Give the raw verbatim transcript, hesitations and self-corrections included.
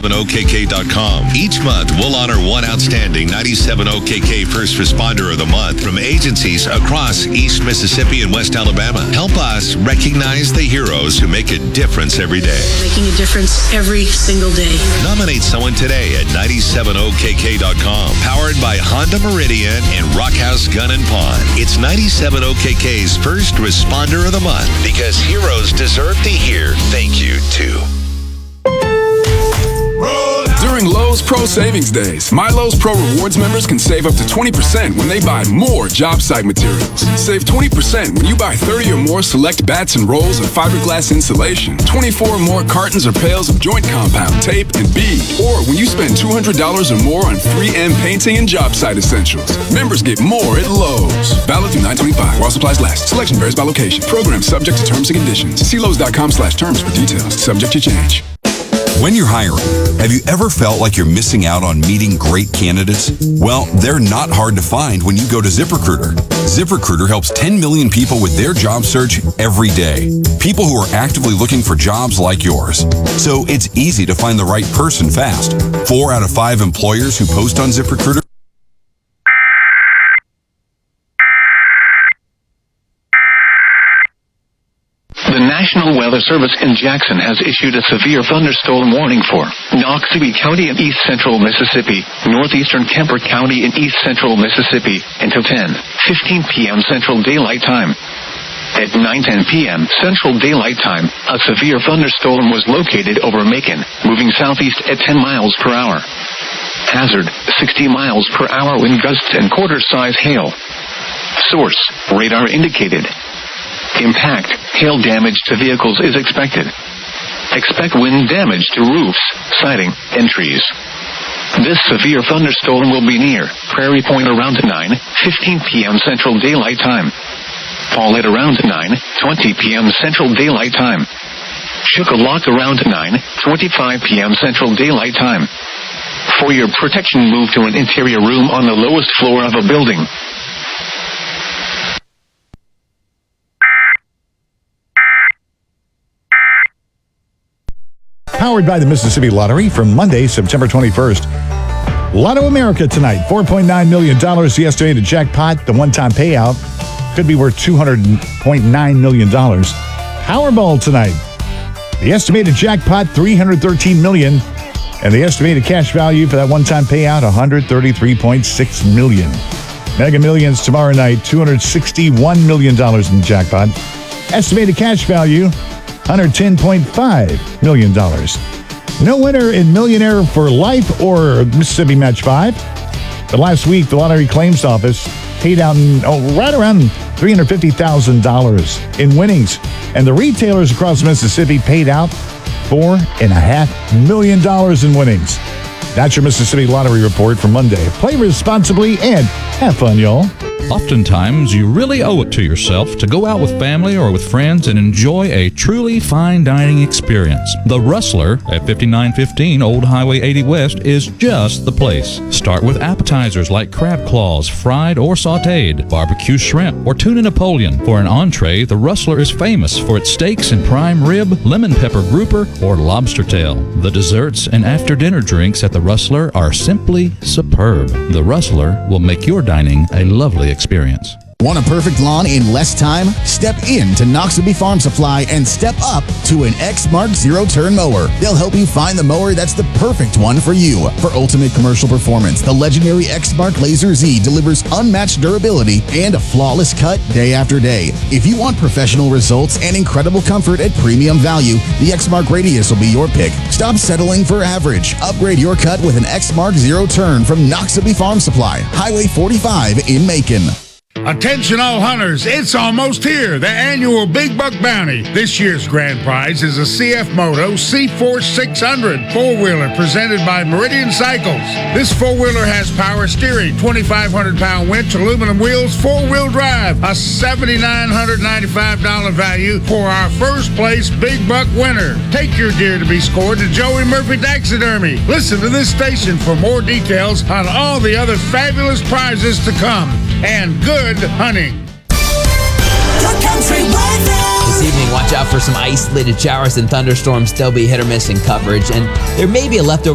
ninety-seven O K K dot com. Each month, we'll honor one outstanding ninety-seven O K K First Responder of the Month from agencies across East Mississippi and West Alabama. Help us recognize the heroes who make a difference every day. Making a difference every single day. Nominate someone today at ninety-seven O K K dot com. Powered by Honda Meridian and Rockhouse Gun and Pawn. It's ninety-seven O K K's First Responder of the Month, because heroes deserve to hear thank you too. During Lowe's Pro Savings Days, My Lowe's Pro Rewards members can save up to twenty percent when they buy more job site materials. Save twenty percent when you buy thirty or more select bats and rolls of fiberglass insulation, twenty-four or more cartons or pails of joint compound, tape, and bead. Or when you spend two hundred dollars or more on three M painting and job site essentials. Members get more at Lowe's. Valid through nine twenty-five while supplies last. Selection varies by location. Program subject to terms and conditions. See Lowe's.com slash terms for details. Subject to change. When you're hiring, have you ever felt like you're missing out on meeting great candidates? Well, they're not hard to find when you go to ZipRecruiter. ZipRecruiter helps ten million people with their job search every day. People who are actively looking for jobs like yours. So it's easy to find the right person fast. Four out of five employers who post on ZipRecruiter The National Weather Service in Jackson has issued a severe thunderstorm warning for Noxubee County in east central Mississippi, northeastern Kemper County in east central Mississippi until ten fifteen p.m. Central Daylight Time. At nine ten p.m. Central Daylight Time, a severe thunderstorm was located over Macon, moving southeast at ten miles per hour. Hazard, sixty miles per hour wind gusts and quarter-size hail. Source, radar indicated. Impact, hail damage to vehicles is expected. Expect wind damage to roofs, siding, and trees. This severe thunderstorm will be near Prairie Point around nine fifteen p.m. Central Daylight Time. Fall at around nine twenty p.m. Central Daylight Time. Chocolate around nine twenty-five p.m. Central Daylight Time. For your protection, move to an interior room on the lowest floor of a building. Powered by the Mississippi Lottery from Monday, September twenty-first. Lotto America tonight, four point nine million dollars. The estimated jackpot, the one-time payout, could be worth two hundred point nine million dollars. Powerball tonight, the estimated jackpot, three hundred thirteen million dollars. And the estimated cash value for that one-time payout, one hundred thirty-three point six million dollars. Mega Millions tomorrow night, two hundred sixty-one million dollars in the jackpot. Estimated cash value, one hundred ten point five million dollars. No winner in Millionaire for Life or Mississippi Match five. But last week, the Lottery Claims Office paid out in, oh, right around three hundred fifty thousand dollars in winnings. And the retailers across Mississippi paid out four point five million dollars in winnings. That's your Mississippi Lottery Report for Monday. Play responsibly and have fun, y'all. Oftentimes, you really owe it to yourself to go out with family or with friends and enjoy a truly fine dining experience. The Rustler at fifty-nine fifteen Old Highway eighty West is just the place. Start with appetizers like crab claws, fried or sautéed, barbecue shrimp, or tuna Napoleon. For an entree, the Rustler is famous for its steaks and prime rib, lemon pepper grouper, or lobster tail. The desserts and after-dinner drinks at the Rustler are simply superb. The Rustler will make your dining a lovely experience. Want a perfect lawn in less time? Step in to Noxubee Farm Supply and step up to an Exmark zero-turn mower. They'll help you find the mower that's the perfect one for you. For ultimate commercial performance, the legendary Exmark Laser Z delivers unmatched durability and a flawless cut day after day. If you want professional results and incredible comfort at premium value, the Exmark Radius will be your pick. Stop settling for average. Upgrade your cut with an Exmark zero-turn from Noxubee Farm Supply, Highway forty-five in Macon. Attention all hunters, it's almost here, the annual Big Buck Bounty. This year's grand prize is a C F Moto C Force six hundred four-wheeler presented by Meridian Cycles. This four-wheeler has power steering, twenty-five hundred pound winch, aluminum wheels, four-wheel drive, a seven thousand nine hundred ninety-five dollars value for our first place Big Buck winner. Take your deer to be scored to Joey Murphy Taxidermy. Listen to this station for more details on all the other fabulous prizes to come. And good hunting. Good country weather. This evening, watch out for some isolated showers and thunderstorms. They'll be hit or miss in coverage, and there may be a leftover